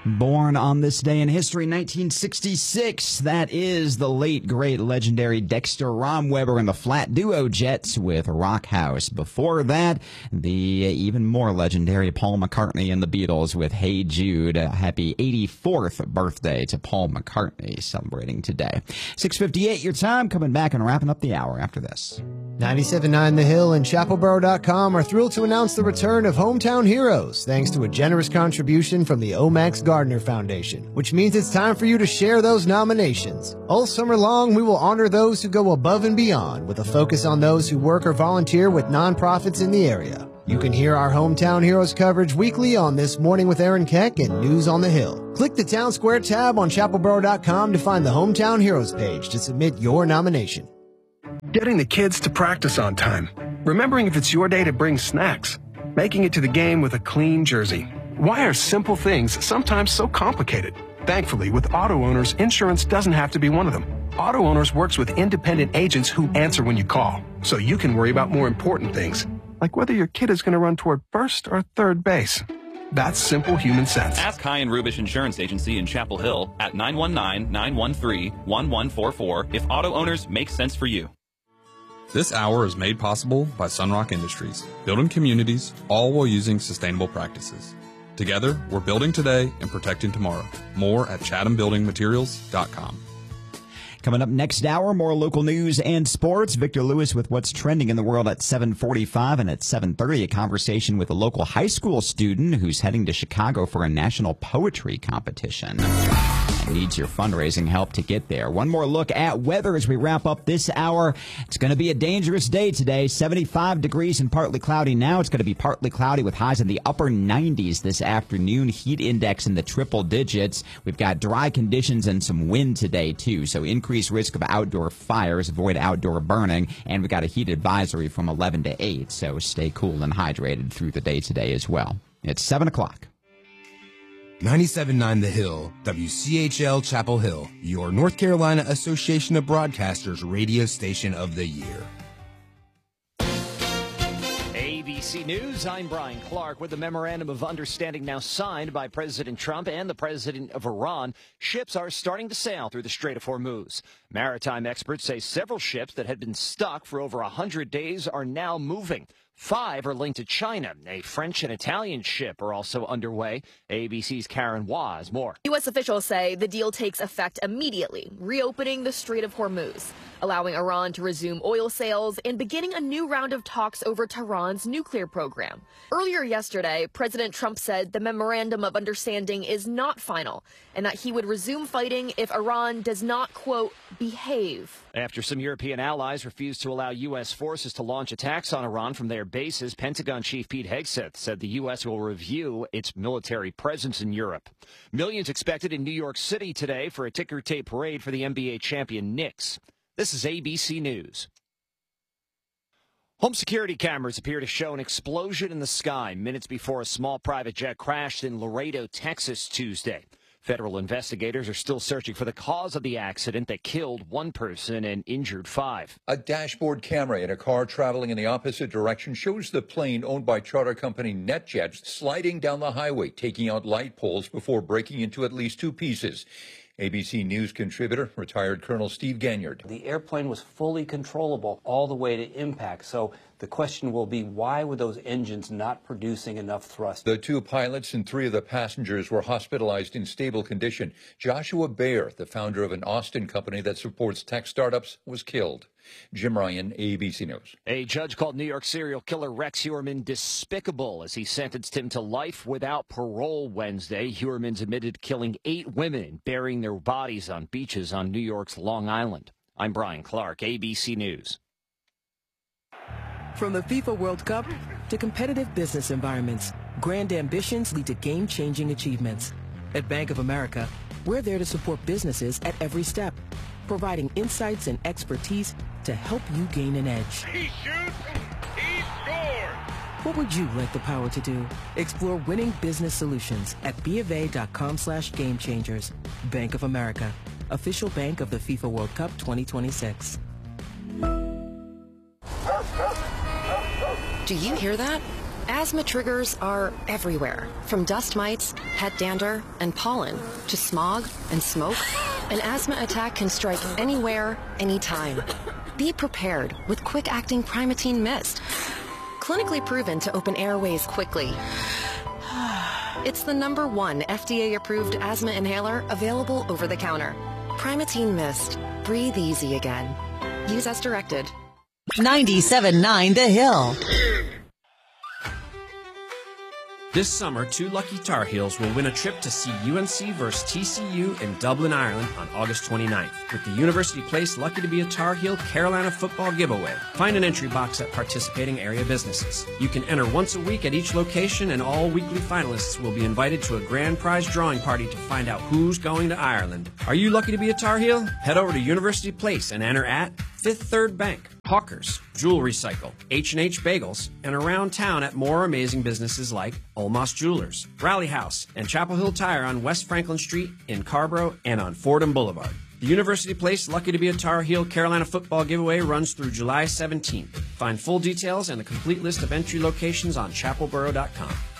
Born on this day in history, 1966, that is the late, great, legendary Dexter Romweber and the Flat Duo Jets with Rock House. Before that, the even more legendary Paul McCartney and the Beatles with Hey Jude. Happy 84th birthday to Paul McCartney, celebrating today. 6:58 your time, coming back and wrapping up the hour after this. 97.9 The Hill and ChapelBoro.com are thrilled to announce the return of Hometown Heroes, thanks to a generous contribution from the Omax Gardner Foundation, which means it's time for you to share those nominations. All summer long, we will honor those who go above and beyond, with a focus on those who work or volunteer with nonprofits in the area. You can hear our Hometown Heroes coverage weekly on This Morning with Aaron Keck and News on the Hill. Click the Town Square tab on ChapelBoro.com to find the Hometown Heroes page to submit your nomination. Getting the kids to practice on time. Remembering if it's your day to bring snacks. Making it to the game with a clean jersey. Why are simple things sometimes so complicated? Thankfully, with Auto Owners, insurance doesn't have to be one of them. Auto Owners works with independent agents who answer when you call, so you can worry about more important things, like whether your kid is going to run toward first or third base. That's simple human sense. Ask High and Rubish Insurance Agency in Chapel Hill at 919-913-1144 if Auto Owners makes sense for you. This hour is made possible by Sunrock Industries, building communities, all while using sustainable practices. Together, we're building today and protecting tomorrow. More at chathambuildingmaterials.com. Coming up next hour, more local news and sports. Victor Lewis with what's trending in the world at 7:45, and at 7:30, a conversation with a local high school student who's heading to Chicago for a national poetry competition. And needs your fundraising help to get there. One more look at weather as we wrap up this hour. It's going to be a dangerous day today. 75 degrees and partly cloudy now. It's going to be partly cloudy with highs in the upper 90s this afternoon. Heat index in the triple digits. We've got dry conditions and some wind today, too. So increased risk of outdoor fires. Avoid outdoor burning. And we've got a heat advisory from 11 to 8. So stay cool and hydrated through the day today as well. It's 7 o'clock. 97.9 The Hill, WCHL Chapel Hill, your North Carolina Association of Broadcasters radio station of the year. ABC News, I'm Brian Clark. With the Memorandum of Understanding now signed by President Trump and the President of Iran, ships are starting to sail through the Strait of Hormuz. Maritime experts say several ships that had been stuck for over 100 days are now moving. 5 are linked to China. A French and Italian ship are also underway. ABC's Karen Waugh has more. U.S. officials say the deal takes effect immediately, reopening the Strait of Hormuz, allowing Iran to resume oil sales and beginning a new round of talks over Tehran's nuclear program. Earlier yesterday, President Trump said the Memorandum of Understanding is not final and that he would resume fighting if Iran does not, quote, behave. After some European allies refused to allow U.S. forces to launch attacks on Iran from their bases, Pentagon Chief Pete Hegseth said the U.S. will review its military presence in Europe. Millions expected in New York City today for a ticker tape parade for the NBA champion Knicks. This is ABC News. Home security cameras appear to show an explosion in the sky minutes before a small private jet crashed in Laredo, Texas, Tuesday. Federal investigators are still searching for the cause of the accident that killed 1 person and injured 5. A dashboard camera in a car traveling in the opposite direction shows the plane owned by charter company NetJets sliding down the highway, taking out light poles before breaking into at least 2 pieces. ABC News contributor, retired Colonel Steve Ganyard. The airplane was fully controllable all the way to impact, so the question will be, why were those engines not producing enough thrust? The 2 pilots and 3 of the passengers were hospitalized in stable condition. Joshua Baer, the founder of an Austin company that supports tech startups, was killed. Jim Ryan, ABC News. A judge called New York serial killer Rex Heuermann despicable as he sentenced him to life without parole Wednesday. Heuermann's admitted killing 8 women and burying their bodies on beaches on New York's Long Island. I'm Brian Clark, ABC News. From the FIFA World Cup to competitive business environments, grand ambitions lead to game-changing achievements. At Bank of America, we're there to support businesses at every step, providing insights and expertise to help you gain an edge. He shoots, he scores! What would you like the power to do? Explore winning business solutions at BofA.com/gamechangers. Bank of America, official bank of the FIFA World Cup 2026. Do you hear that? Asthma triggers are everywhere, from dust mites, pet dander, and pollen, to smog and smoke. An asthma attack can strike anywhere, anytime. Be prepared with quick-acting Primatene Mist. Clinically proven to open airways quickly. It's the #1 FDA-approved asthma inhaler available over the counter. Primatene Mist. Breathe easy again. Use as directed. 97.9 The Hill. This summer, 2 lucky Tar Heels will win a trip to see UNC vs TCU in Dublin, Ireland on August 29th with the University Place Lucky to be a Tar Heel Carolina football giveaway. Find an entry box at participating area businesses. You can enter once a week at each location, and all weekly finalists will be invited to a grand prize drawing party to find out who's going to Ireland. Are you lucky to be a Tar Heel? Head over to University Place and enter at Fifth Third Bank, Hawkers, Jewelry Cycle, H&H Bagels, and around town at more amazing businesses like Olmos Jewelers, Rally House, and Chapel Hill Tire on West Franklin Street in Carborough and on Fordham Boulevard. The University Place Lucky to be a Tar Heel Carolina football giveaway runs through July 17th. Find full details and a complete list of entry locations on chapelboro.com.